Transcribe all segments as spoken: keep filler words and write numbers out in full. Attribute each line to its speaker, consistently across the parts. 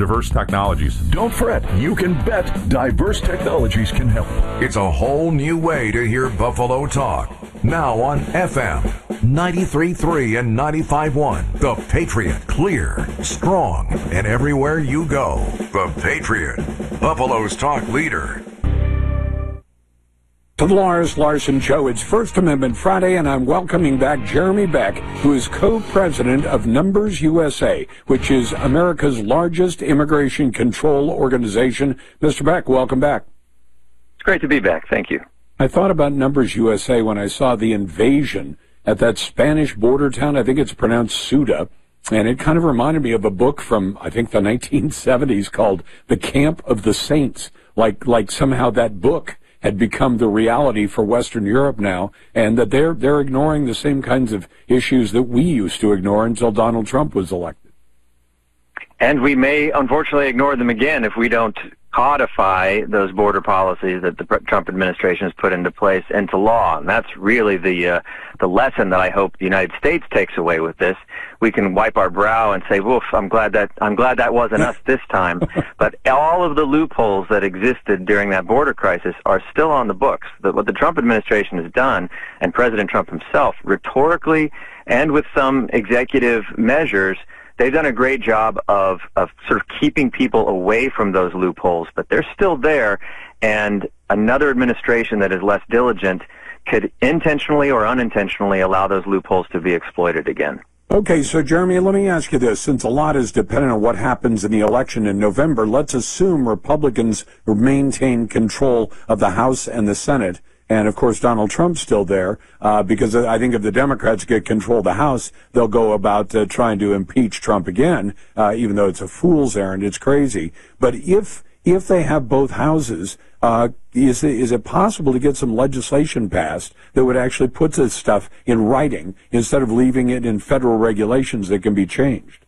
Speaker 1: diverse technologies.
Speaker 2: Don't fret. You can bet Diverse Technologies can help.
Speaker 3: It's a whole new way to hear Buffalo talk. Now on F M ninety-three point three and ninety-five point one. The Patriot. Clear, strong, and everywhere you go. The Patriot. Buffalo's talk leader.
Speaker 4: To the Lars Larson Show, it's First Amendment Friday, and I'm welcoming back Jeremy Beck, who is co-president of Numbers U S A, which is America's largest immigration control organization. Mister Beck, welcome back.
Speaker 5: It's great to be back. Thank you.
Speaker 4: I thought about Numbers U S A when I saw the invasion at that Spanish border town. I think it's pronounced Ceuta, and it kind of reminded me of a book from, I think, the nineteen seventies called The Camp of the Saints, like like somehow that book had become the reality for Western Europe now, and that they're they're ignoring the same kinds of issues that we used to ignore until Donald Trump was elected.
Speaker 5: And we may, unfortunately, ignore them again if we don't codify those border policies that the Trump administration has put into place into law. And that's really the uh, the lesson that I hope the United States takes away with this. We can wipe our brow and say, "Woof! I'm glad that I'm glad that wasn't us this time." But all of the loopholes that existed during that border crisis are still on the books. The, what the Trump administration has done, and President Trump himself, rhetorically and with some executive measures, they've done a great job of, of sort of keeping people away from those loopholes, but they're still there, and another administration that is less diligent could intentionally or unintentionally allow those loopholes to be exploited again.
Speaker 4: Okay, so Jeremy, let me ask you this. Since a lot is dependent on what happens in the election in November, let's assume Republicans maintain control of the House and the Senate. And, of course, Donald Trump's still there, uh, because I think if the Democrats get control of the House, they'll go about uh, trying to impeach Trump again, uh, even though it's a fool's errand. It's crazy. But if if they have both houses, uh, is, it, is it possible to get some legislation passed that would actually put this stuff in writing instead of leaving it in federal regulations that can be changed?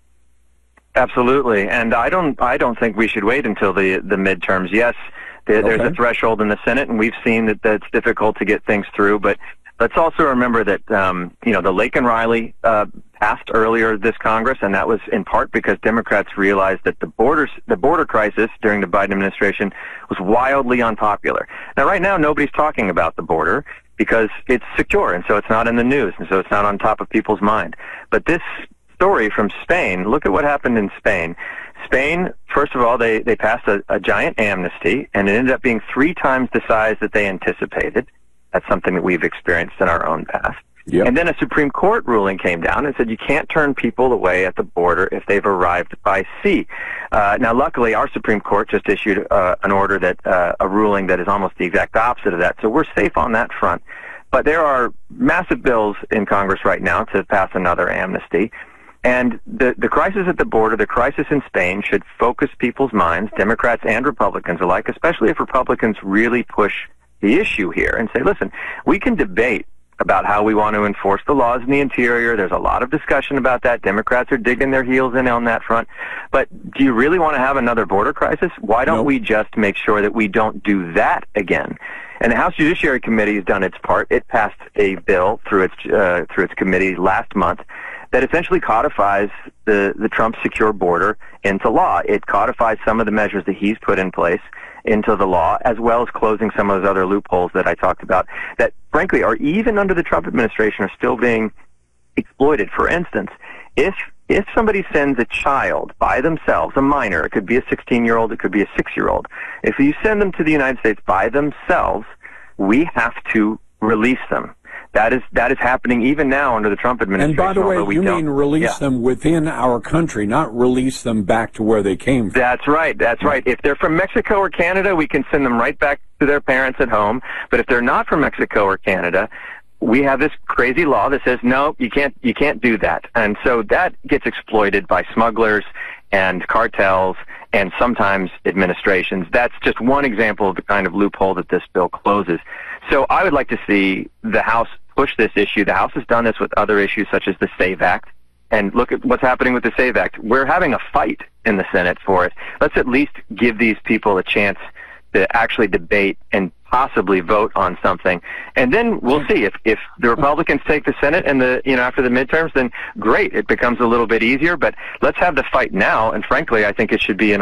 Speaker 5: Absolutely. And I don't, I don't think we should wait until the, the midterms. Yes, There's okay. a threshold in the Senate, and we've seen that that's difficult to get things through. But let's also remember that, um, you know, the Laken Riley uh, passed earlier this Congress, and that was in part because Democrats realized that the borders, the border crisis during the Biden administration was wildly unpopular. Now, right now, nobody's talking about the border because it's secure, and so it's not in the news, and so it's not on top of people's mind. But this story from Spain, look at what happened in Spain. Spain, first of all, they, they passed a, a giant amnesty, and it ended up being three times the size that they anticipated. That's something that we've experienced in our own past. Yep. And then a Supreme Court ruling came down and said you can't turn people away at the border if they've arrived by sea. Uh, now, luckily, our Supreme Court just issued uh, an order that uh, a ruling that is almost the exact opposite of that, so we're safe on that front. But there are massive bills in Congress right now to pass another amnesty. And the, the crisis at the border, the crisis in Spain, should focus people's minds, Democrats and Republicans alike, especially if Republicans really push the issue here and say, listen, we can debate about how we want to enforce the laws in the interior. There's a lot of discussion about that. Democrats are digging their heels in on that front. But do you really want to have another border crisis? Why don't nope. we just make sure that we don't do that again? And the House Judiciary Committee has done its part. It passed a bill through its uh, through its committee last month that essentially codifies the, the Trump secure border into law. It codifies some of the measures that he's put in place into the law, as well as closing some of those other loopholes that I talked about that, frankly, are even under the Trump administration are still being exploited. For instance, if if somebody sends a child by themselves, a minor, it could be a sixteen-year-old, it could be a six-year-old, if you send them to the United States by themselves, we have to release them. That is that is happening even now under the Trump administration.
Speaker 4: And by the way, you mean release yeah. them within our country, not release them back to where they came from.
Speaker 5: That's right. That's right. If they're from Mexico or Canada, we can send them right back to their parents at home. But if they're not from Mexico or Canada, we have this crazy law that says, no, you can't you can't do that. And so that gets exploited by smugglers and cartels and sometimes administrations. That's just one example of the kind of loophole that this bill closes. So I would like to see the House push this issue. The House has done this with other issues such as the SAVE Act. And look at what's happening with the SAVE Act. We're having a fight in the Senate for it. Let's at least give these people a chance to actually debate and possibly vote on something. And then we'll see if, if the Republicans take the Senate and the, you know, after the midterms, then great, it becomes a little bit easier. But let's have the fight now. And frankly, I think it should be in